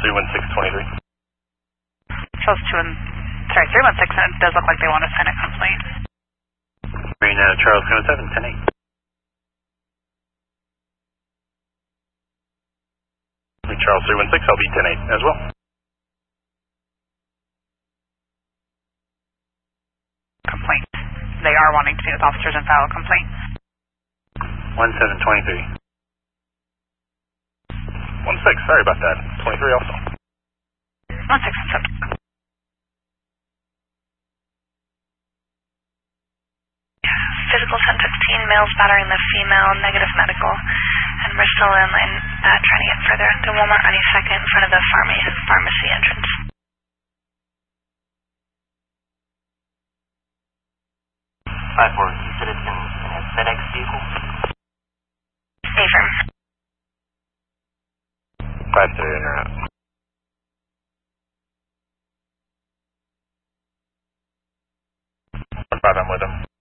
31623. Shows 316, and it does look like they want to sign a complaint. Green Charles 217, 10-8. Charles 316, I'll be 10-8 as well. Complaint. They are wanting to meet with officers and file a complaint. 1723. 16, sorry about that. 23 also. 1617. Physical 1015, males battering the female, negative medical. And we're still in line trying to get further into Walmart on 82nd in front of the pharmacy entrance. For citizen in a FedEx vehicle. Affirm. 5-3 internet. 5, I'm with him.